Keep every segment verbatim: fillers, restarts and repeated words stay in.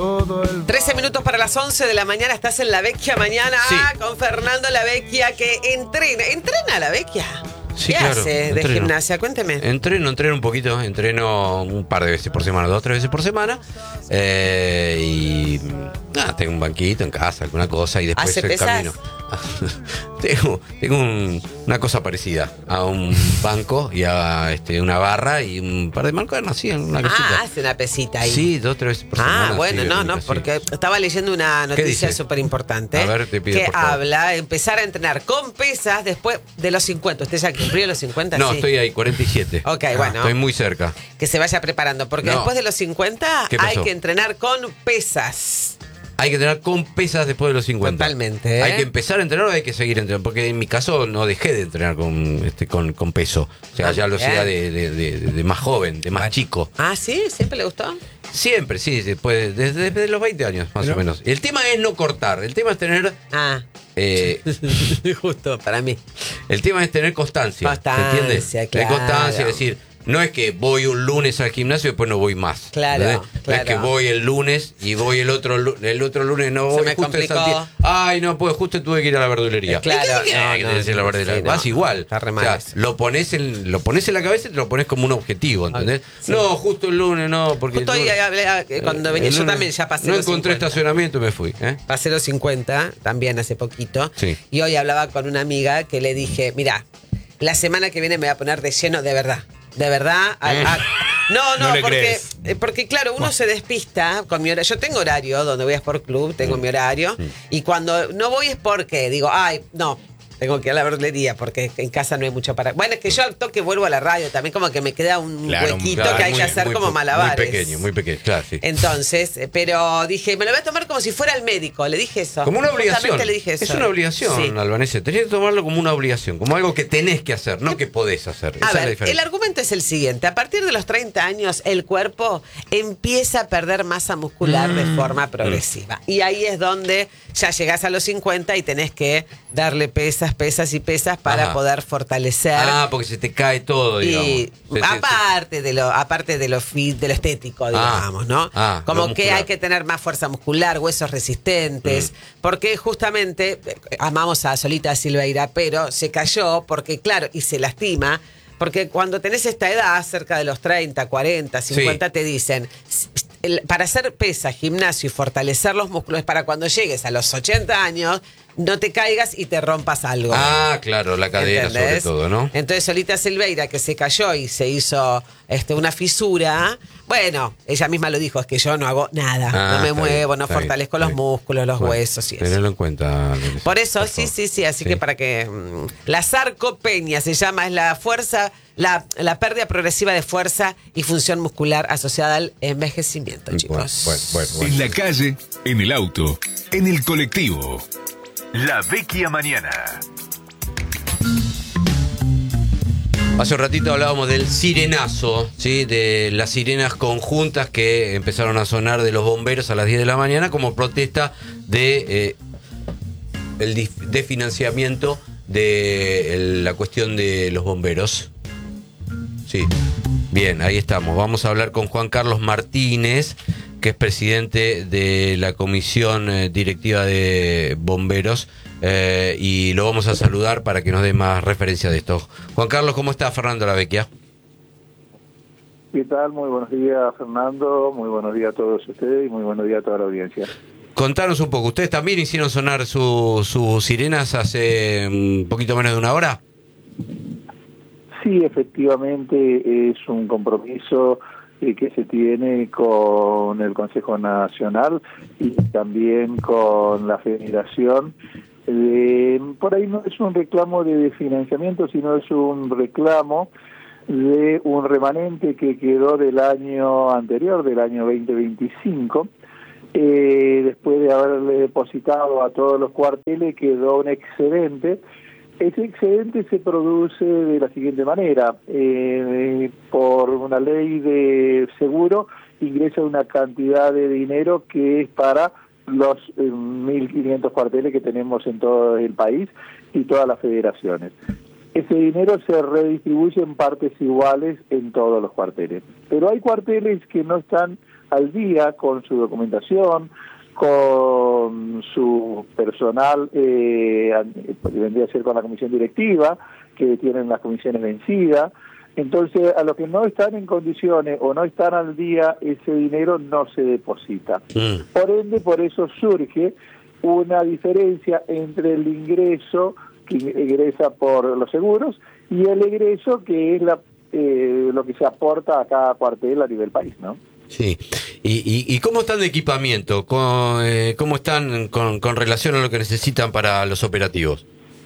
trece minutos para las once de la mañana, estás en La Vecchia mañana Sí. con Fernando La Vecchia, que entrena. ¿Entrena La Vecchia? Sí, ¿Qué claro, hace de entreno. gimnasia? Cuénteme. Entreno, entreno un poquito, entreno un par de veces por semana, dos o tres veces por semana. Eh, y nada, tengo un banquito en casa, alguna cosa, y después ¿Hace el pesas? camino. tengo tengo un- una cosa parecida a un banco y a este, una barra y un par de mancuernas, sí, una Ah, cosita. hace una pesita ahí. Sí, dos o tres veces por semana. Ah, bueno, sí, no, Verónica, no, sí. porque estaba leyendo una noticia dice? súper importante A ver, te pido, que por favor. habla empezar a entrenar con pesas después de los cincuenta. ¿Usted ya cumplió los cincuenta? No, Sí. estoy ahí, cuarenta y siete. Ok, Ah, bueno. Estoy muy cerca. Que se vaya preparando, porque No. después de los cincuenta ¿Qué hay pasó? que entrenar con pesas. Hay que entrenar con pesas después de los cincuenta. Totalmente, ¿eh? ¿Hay que empezar a entrenar o hay que seguir entrenando? Porque en mi caso no dejé de entrenar con este con, con peso. O sea, Ah, ya lo bien. hacía de, de, de, de más joven, de más chico. Ah, ¿sí? ¿Siempre le gustó? Siempre, sí, después, desde, desde los veinte años, más o menos. El tema es no cortar, el tema es tener... Ah, eh, justo para mí. el tema es tener constancia. Constancia, ¿Entiendes? claro. La constancia, es decir, no es que voy un lunes al gimnasio y después no voy más. Claro, ¿entendés? No claro. es que voy el lunes y voy el otro lu- el otro lunes no Se voy me justo en complicó. Santiago. Ay, no, pues justo tuve que ir a la verdulería. Eh, claro, ¿Y qué tiene no, que no, decir la no, verdulería? sí, no. Vas igual. Está re O mal sea, eso. lo pones en lo pones en la cabeza y te lo pones como un objetivo, ¿entendés? Sí. No, justo el lunes no, porque Justo ahí el lunes- hablé, ah, cuando eh, venía, el yo lunes también ya pasé No los encontré cincuenta. estacionamiento y me fui, ¿eh? Pasé los cincuenta, también hace poquito. Sí. Y hoy hablaba con una amiga que le dije, mira, la semana que viene me voy a poner de lleno, de verdad. De verdad. a- a- no, no, No le porque, crees. eh, porque claro, uno se despista con mi horario. Yo tengo horario donde voy a Sport Club, tengo mi horario. Y cuando no voy es porque digo, ay, no. Tengo que ir a la verdulería porque en casa no hay mucho para... Bueno, es que yo al toque vuelvo a la radio también, como que me queda un Claro, huequito Claro, que hay muy- que hacer muy como po- malabares. Muy pequeño, muy pequeño, claro, sí. Entonces, eh, pero dije, me lo voy a tomar como si fuera el médico. Le dije eso. Como una obligación. Justamente le dije eso. Es una obligación, Sí. Albanese. Tenés que tomarlo como una obligación, como algo que tenés que hacer, no que podés hacer. Esa A es la ver, diferencia. el argumento es el siguiente. A partir de los treinta años, el cuerpo empieza a perder masa muscular Mm. de forma progresiva. Y ahí es donde ya llegás a los cincuenta y tenés que darle pesas, pesas y pesas para Ajá. poder fortalecer. Ah, porque se te cae todo, digamos. Y Se- se- aparte de lo aparte de lo fit, de lo estético, digamos, ¿no? ah, Como lo que muscular. hay que tener más fuerza muscular, huesos resistentes, porque justamente eh, amamos a Solita Silveira, pero se cayó porque claro, y se lastima. Porque cuando tenés esta edad, cerca de los treinta, cuarenta, cincuenta, Sí. te dicen, s- el- para hacer pesa, gimnasio y fortalecer los músculos es para cuando llegues a los ochenta años, no te caigas y te rompas algo. Ah, claro, la cadera ¿Entendés? sobre todo, ¿no? Entonces Solita Silveira, que se cayó y se hizo este, una fisura, bueno, ella misma lo dijo, es que yo no hago nada, Ah, no me está muevo, bien, no está bien, fortalezco está los bien. músculos, los Bueno, huesos y eso. Tenelo en cuenta. Albanese, Por eso, por sí, favor. sí, sí, así que para que... mm, la sarcopenia se llama, es la fuerza, la, la pérdida progresiva de fuerza y función muscular asociada al envejecimiento, Bueno, chicos. bueno, bueno, bueno. En la calle, en el auto, en el colectivo. La Vecchia Mañana. Hace un ratito hablábamos del sirenazo, ¿sí? De las sirenas conjuntas que empezaron a sonar de los bomberos a las diez de la mañana como protesta de eh, el dif- de financiamiento de el- la cuestión de los bomberos. Sí, bien, ahí estamos. Vamos a hablar con Juan Carlos Martínez, que es presidente de la Comisión eh, Directiva de Bomberos, eh, y lo vamos a saludar para que nos dé más referencia de esto. Juan Carlos, ¿cómo está? Fernando La Vecchia. ¿Qué tal? Muy buenos días, Fernando. Muy buenos días a todos ustedes y muy buenos días a toda la audiencia. Contanos un poco, ¿ustedes también hicieron sonar su- sus sirenas hace un poquito menos de una hora? Sí, efectivamente es un compromiso eh, que se tiene con el Consejo Nacional y también con la Federación. Eh, por ahí no es un reclamo de financiamiento, sino es un reclamo de un remanente que quedó del año anterior, del año veinte veinticinco. Eh, después de haberle depositado a todos los cuarteles, quedó un excedente. Ese excedente se produce de la siguiente manera: eh, por una ley de seguro ingresa una cantidad de dinero que es para los eh, mil quinientos cuarteles que tenemos en todo el país y todas las federaciones. Ese dinero se redistribuye en partes iguales en todos los cuarteles. Pero hay cuarteles que no están al día con su documentación, con su personal, eh, vendría a ser con la comisión directiva, que tienen las comisiones vencidas. Entonces, a los que no están en condiciones o no están al día, ese dinero no se deposita. Mm. Por ende, por eso surge una diferencia entre el ingreso que ingresa por los seguros y el egreso que es la, eh, lo que se aporta a cada cuartel a nivel país, ¿no? Sí. ¿Y, y, y cómo están de equipamiento? ¿Cómo, eh, cómo están con, con relación a lo que necesitan para los operativos?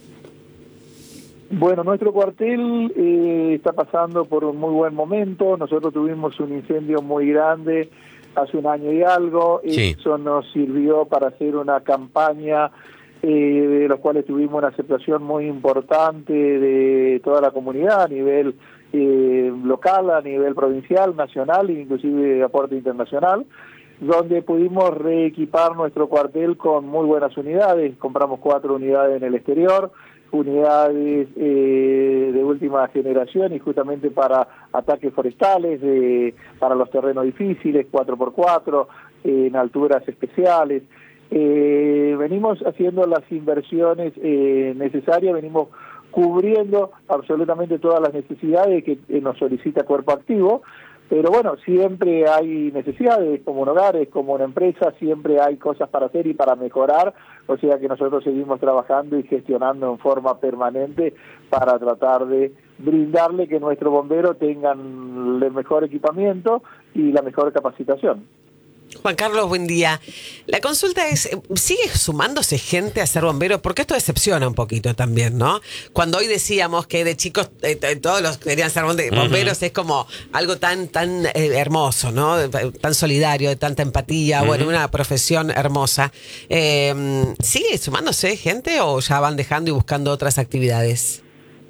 Bueno, nuestro cuartel eh, está pasando por un muy buen momento. Nosotros tuvimos un incendio muy grande hace un año y algo. Sí. Eso nos sirvió para hacer una campaña eh, de los cuales tuvimos una aceptación muy importante de toda la comunidad a nivel eh, local, a nivel provincial, nacional e inclusive de aporte internacional, donde pudimos reequipar nuestro cuartel con muy buenas unidades. Compramos cuatro unidades en el exterior, unidades eh, de última generación y justamente para ataques forestales, eh, para los terrenos difíciles, cuatro por cuatro, eh, en alturas especiales. Eh, venimos haciendo las inversiones eh, necesarias, venimos cubriendo absolutamente todas las necesidades que eh, nos solicita Cuerpo Activo. Pero bueno, siempre hay necesidades, como un hogar, es como una empresa, siempre hay cosas para hacer y para mejorar, o sea que nosotros seguimos trabajando y gestionando en forma permanente para tratar de brindarle que nuestros bomberos tengan el mejor equipamiento y la mejor capacitación. Juan Carlos, buen día. La consulta es, ¿sigue sumándose gente a ser bombero? Porque esto decepciona un poquito también, ¿no? Cuando hoy decíamos que de chicos eh, todos los querían ser bomberos, uh-huh. Es como algo tan tan eh, hermoso, ¿no? Tan solidario, de tanta empatía, uh-huh. Bueno, una profesión hermosa. Eh, ¿Sigue sumándose gente o ya van dejando y buscando otras actividades?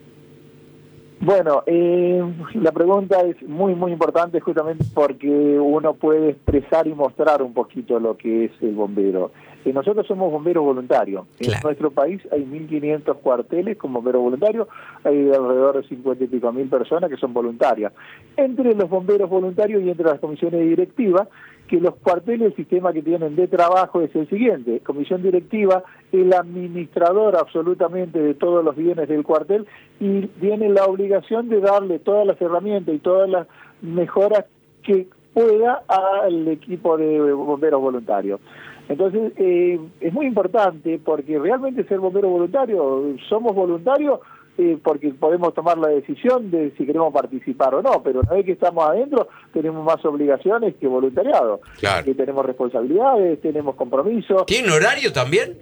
Bueno, eh, la pregunta es muy, muy importante justamente porque uno puede expresar y mostrar un poquito lo que es el bombero. Eh, nosotros somos bomberos voluntarios. Claro. En nuestro país hay mil quinientos cuarteles con bomberos voluntarios, hay alrededor de cincuenta y pico mil personas que son voluntarias. Entre los bomberos voluntarios y entre las comisiones directivas, que los cuarteles, el sistema que tienen de trabajo es el siguiente: comisión directiva, el administrador absolutamente de todos los bienes del cuartel y tiene la obligación de darle todas las herramientas y todas las mejoras que pueda al equipo de bomberos voluntarios. Entonces, eh, es muy importante porque realmente ser bombero voluntario, somos voluntarios Eh, porque podemos tomar la decisión de si queremos participar o no, pero una vez que estamos adentro tenemos más obligaciones que voluntariado. Claro. Que tenemos responsabilidades, tenemos compromisos. ¿Tienen horario también?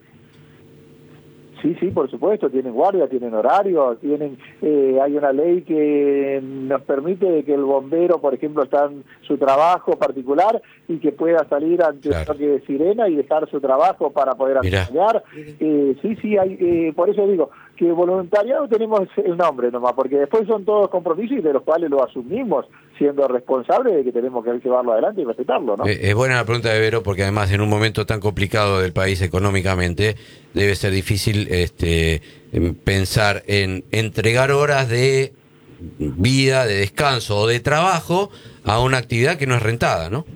Sí, sí, por supuesto, tienen guardia, tienen horario, tienen eh, hay una ley que nos permite que el bombero, por ejemplo, está en su trabajo particular y que pueda salir ante claro. un toque de sirena y dejar su trabajo para poder acompañar. Eh, sí, sí, hay, eh, por eso digo que voluntariado tenemos el nombre nomás, porque después son todos compromisos y de los cuales lo asumimos siendo responsables de que tenemos que llevarlo adelante y respetarlo, ¿no? Eh, es buena la pregunta de Vero, porque además en un momento tan complicado del país económicamente debe ser difícil este pensar en entregar horas de vida, de descanso o de trabajo a una actividad que no es rentada, ¿no?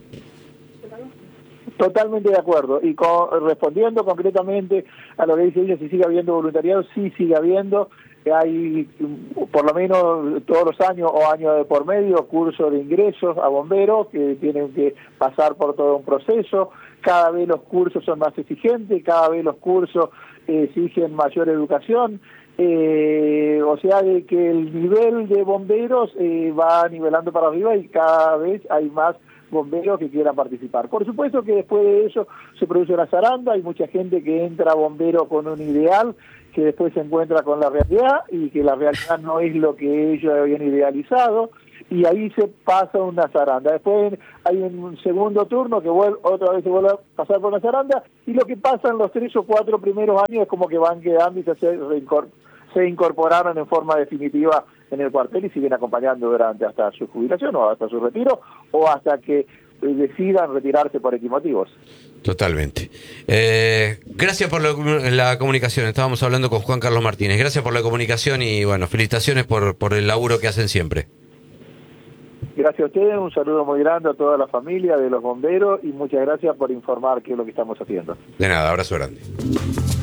Totalmente de acuerdo. Y con, respondiendo concretamente a lo que dice ella, si sigue habiendo voluntariado, sí sigue habiendo. Hay, por lo menos todos los años o años de por medio, cursos de ingresos a bomberos que tienen que pasar por todo un proceso. Cada vez los cursos son más exigentes, cada vez los cursos eh, exigen mayor educación. Eh, o sea, de que el nivel de bomberos eh, va nivelando para arriba y cada vez hay más bomberos que quieran participar. Por supuesto que después de eso se produce una zaranda, hay mucha gente que entra a bombero con un ideal que después se encuentra con la realidad y que la realidad no es lo que ellos habían idealizado y ahí se pasa una zaranda. Después hay un segundo turno que vuelve, otra vez se vuelve a pasar por una zaranda y lo que pasa en los tres o cuatro primeros años es como que van quedando y se, reincor- se incorporaron en forma definitiva en el cuartel y siguen acompañando durante hasta su jubilación o hasta su retiro o hasta que decidan retirarse por X motivos. Totalmente. Eh, gracias por la, la comunicación. Estábamos hablando con Juan Carlos Martínez. Gracias por la comunicación y bueno, felicitaciones por, por el laburo que hacen siempre. Gracias a ustedes, un saludo muy grande a toda la familia de los bomberos y muchas gracias por informar qué es lo que estamos haciendo. De nada, abrazo grande.